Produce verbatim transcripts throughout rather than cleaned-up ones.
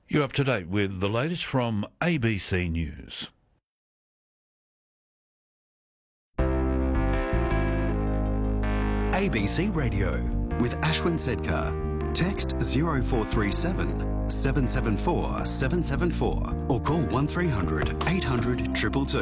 You're up to date with the latest from A B C News. A B C Radio with Ashwin Sedkar. Text zero four three seven, seven seven four, seven seven four or call one three hundred, eight hundred, two two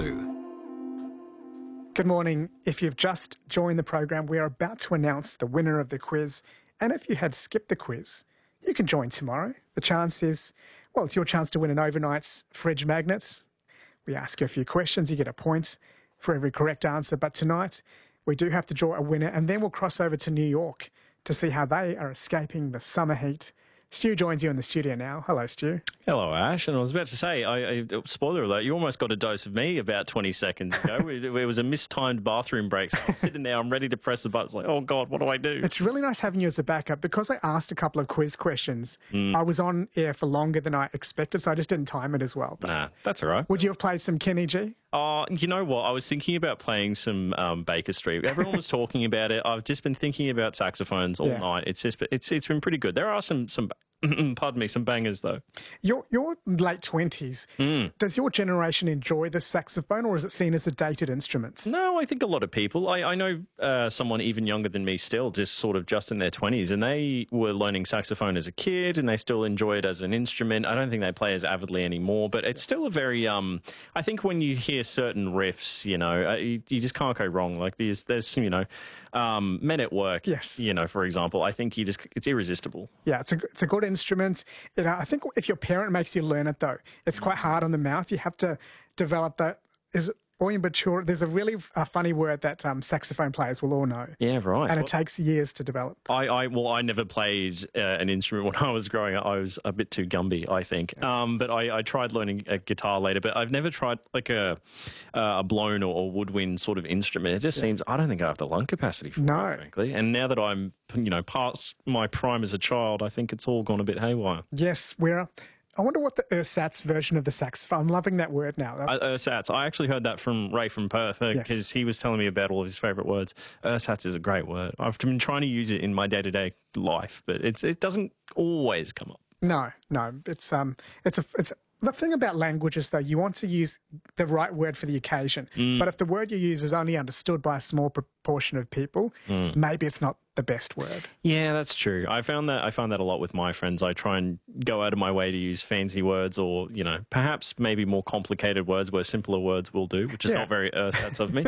two. Good morning. If you've just joined the program, we are about to announce the winner of the quiz. And if you had skipped the quiz, you can join tomorrow. The chance is, well, it's your chance to win an overnight fridge magnet. We ask you a few questions. You get a point for every correct answer. But tonight, we do have to draw a winner, and then we'll cross over to New York to see how they are escaping the summer heat. Stu joins you in the studio now. Hello, Stu. Hello, Ash. And I was about to say, I, I, spoiler alert, you almost got a dose of me about twenty seconds ago. it, it was a mistimed bathroom break. So I'm sitting there, I'm ready to press the button. It's like, oh, God, what do I do? It's really nice having you as a backup. Because I asked a couple of quiz questions, mm. I was on air for longer than I expected, so I just didn't time it as well. But nah, that's all right. Would you have played some Kenny G? Oh, you know what? I was thinking about playing some um, Baker Street. Everyone was talking about it. I've just been thinking about saxophones all yeah. night. It's just, it's it's been pretty good. There are some some. Pardon me, some bangers though. Your your late twenties. Mm. Does your generation enjoy the saxophone, or is it seen as a dated instrument? No, I think a lot of people. I, I know uh, someone even younger than me still, just sort of just in their twenties, and they were learning saxophone as a kid, and they still enjoy it as an instrument. I don't think they play as avidly anymore, but it's still a very. Um, I think when you hear certain riffs, you know, uh, you, you just can't go wrong. Like there's there's you know, um, Men at Work. Yes. You know, for example, I think you just it's irresistible. Yeah, it's a it's a good instrument. You know, I think if your parent makes you learn it, though, it's quite hard on the mouth. You have to develop that. Is it or immature? There's a really uh, funny word that um, saxophone players will all know. Yeah, right. And well, it takes years to develop. I, I well, I never played uh, an instrument when I was growing up. I was a bit too Gumby, I think. Yeah. Um, but I, I tried learning a guitar later. But I've never tried like a uh, a blown or, or woodwind sort of instrument. It just yeah. seems I don't think I have the lung capacity for no. it, frankly. And now that I'm you know past my prime as a child, I think it's all gone a bit haywire. Yes, we're. I wonder what the ersatz version of the saxophone. I'm loving that word now. Uh, ersatz. I actually heard that from Ray from Perth because uh, yes. he was telling me about all of his favourite words. Ersatz is a great word. I've been trying to use it in my day-to-day life, but it's it doesn't always come up. No, no. It's um, it's a it's. The thing about languages, though, you want to use the right word for the occasion. Mm. But if the word you use is only understood by a small proportion of people, mm. maybe it's not the best word. Yeah, that's true. I found that I found that a lot with my friends. I try and go out of my way to use fancy words or, you know, perhaps maybe more complicated words where simpler words will do, which is yeah. not very ersatz of me.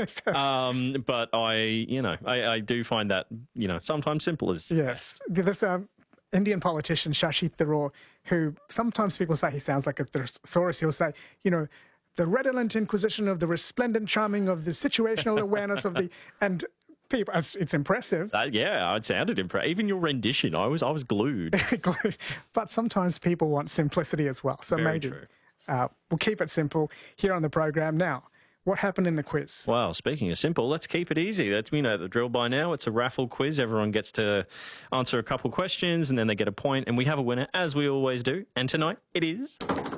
um, but I, you know, I, I do find that, you know, sometimes simple is... Yes. There's um, Indian politician Shashi Tharoor, who sometimes people say he sounds like a thesaurus. He'll say, you know, the redolent inquisition of the resplendent charming of the situational awareness of the... And people, it's, it's impressive. Uh, yeah, it sounded impressive. Even your rendition, I was I was glued. glued. But sometimes people want simplicity as well. So Very maybe true. Uh, we'll keep it simple here on the program now. What happened in the quiz? Well, speaking of simple, let's keep it easy. That's, we know the drill by now. It's a raffle quiz. Everyone gets to answer a couple questions and then they get a point, and we have a winner, as we always do. And tonight it is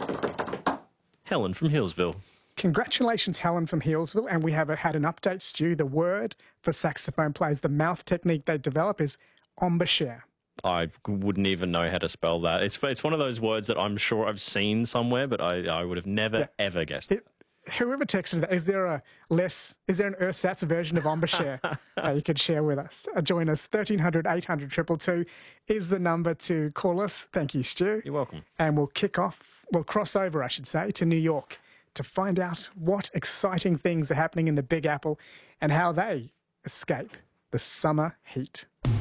Helen from Healesville. Congratulations, Helen from Healesville. And we have had an update, Stu. The word for saxophone players, the mouth technique they develop is embouchure. I wouldn't even know how to spell that. It's it's one of those words that I'm sure I've seen somewhere, but I, I would have never, yeah. ever guessed it. Whoever texted that, is there a less, is there an ersatz version of embouchure uh, you could share with us? Uh, join us, thirteen hundred, eight hundred, two two two is the number to call us. Thank you, Stu. You're welcome. And we'll kick off, we'll cross over, I should say, to New York to find out what exciting things are happening in the Big Apple and how they escape the summer heat.